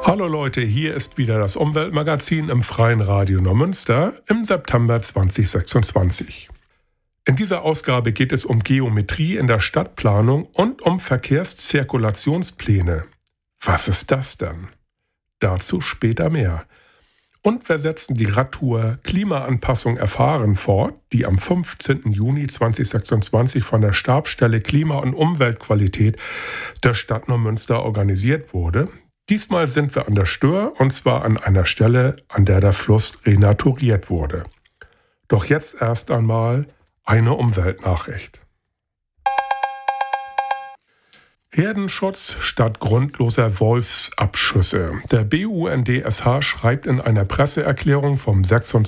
Hallo Leute, hier ist wieder das Umweltmagazin im Freien Radio Neumünster im September 2026. In dieser Ausgabe geht es um Geometrie in der Stadtplanung und um Verkehrszirkulationspläne. Was ist das denn? Dazu später mehr. Und wir setzen die Radtour Klimaanpassung erfahren fort, die am 15. Juni 2026 von der Stabsstelle Klima- und Umweltqualität der Stadt Neumünster organisiert wurde. Diesmal sind wir an der Stör, und zwar an einer Stelle, an der der Fluss renaturiert wurde. Doch jetzt erst einmal eine Umweltnachricht. Herdenschutz statt grundloser Wolfsabschüsse. Der BUND-SH schreibt in einer Presseerklärung vom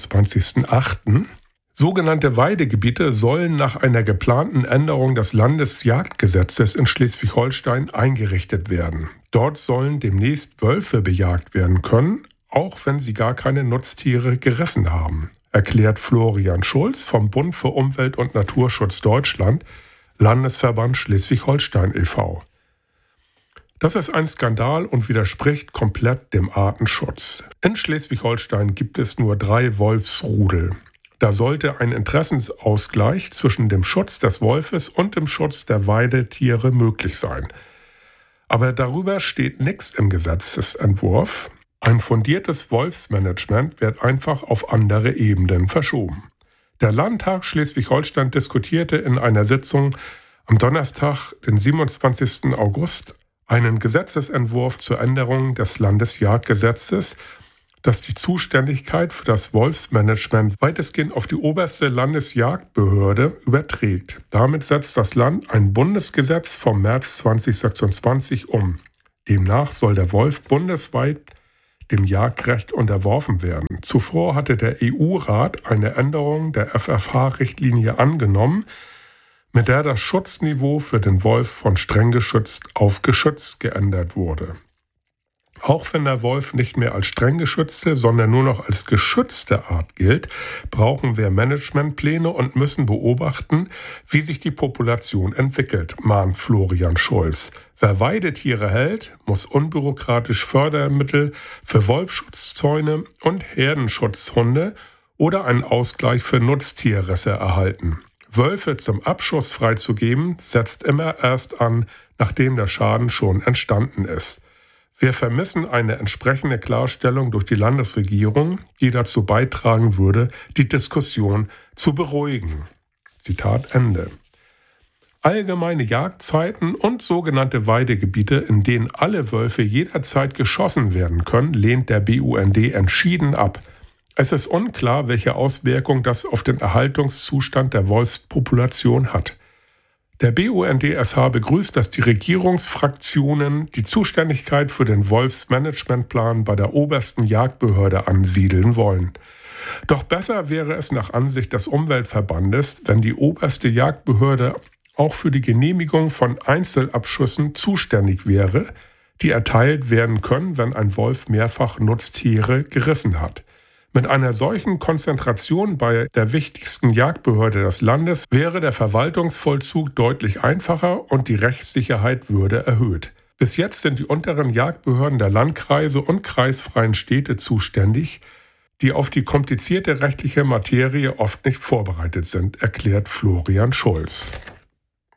26.08., sogenannte Weidegebiete sollen nach einer geplanten Änderung des Landesjagdgesetzes in Schleswig-Holstein eingerichtet werden. Dort sollen demnächst Wölfe bejagt werden können, auch wenn sie gar keine Nutztiere gerissen haben, erklärt Florian Schulz vom Bund für Umwelt und Naturschutz Deutschland, Landesverband Schleswig-Holstein e.V. Das ist ein Skandal und widerspricht komplett dem Artenschutz. In Schleswig-Holstein gibt es nur 3 Wolfsrudel. Da sollte ein Interessensausgleich zwischen dem Schutz des Wolfes und dem Schutz der Weidetiere möglich sein. Aber darüber steht nichts im Gesetzesentwurf. Ein fundiertes Wolfsmanagement wird einfach auf andere Ebenen verschoben. Der Landtag Schleswig-Holstein diskutierte in einer Sitzung am Donnerstag, den 27. August, einen Gesetzesentwurf zur Änderung des Landesjagdgesetzes, das die Zuständigkeit für das Wolfsmanagement weitestgehend auf die oberste Landesjagdbehörde überträgt. Damit setzt das Land ein Bundesgesetz vom März 2026 um. Demnach soll der Wolf bundesweit dem Jagdrecht unterworfen werden. Zuvor hatte der EU-Rat eine Änderung der FFH-Richtlinie angenommen, mit der das Schutzniveau für den Wolf von streng geschützt auf geschützt geändert wurde. Auch wenn der Wolf nicht mehr als streng geschützte, sondern nur noch als geschützte Art gilt, brauchen wir Managementpläne und müssen beobachten, wie sich die Population entwickelt, mahnt Florian Schulz. Wer Weidetiere hält, muss unbürokratisch Fördermittel für Wolfsschutzzäune und Herdenschutzhunde oder einen Ausgleich für Nutztierrisse erhalten. Wölfe zum Abschuss freizugeben, setzt immer erst an, nachdem der Schaden schon entstanden ist. Wir vermissen eine entsprechende Klarstellung durch die Landesregierung, die dazu beitragen würde, die Diskussion zu beruhigen. Zitat Ende. Allgemeine Jagdzeiten und sogenannte Weidegebiete, in denen alle Wölfe jederzeit geschossen werden können, lehnt der BUND entschieden ab. Es ist unklar, welche Auswirkung das auf den Erhaltungszustand der Wolfspopulation hat. Der BUND-SH begrüßt, dass die Regierungsfraktionen die Zuständigkeit für den Wolfsmanagementplan bei der obersten Jagdbehörde ansiedeln wollen. Doch besser wäre es nach Ansicht des Umweltverbandes, wenn die oberste Jagdbehörde auch für die Genehmigung von Einzelabschüssen zuständig wäre, die erteilt werden können, wenn ein Wolf mehrfach Nutztiere gerissen hat. Mit einer solchen Konzentration bei der wichtigsten Jagdbehörde des Landes wäre der Verwaltungsvollzug deutlich einfacher und die Rechtssicherheit würde erhöht. Bis jetzt sind die unteren Jagdbehörden der Landkreise und kreisfreien Städte zuständig, die auf die komplizierte rechtliche Materie oft nicht vorbereitet sind, erklärt Florian Schulz.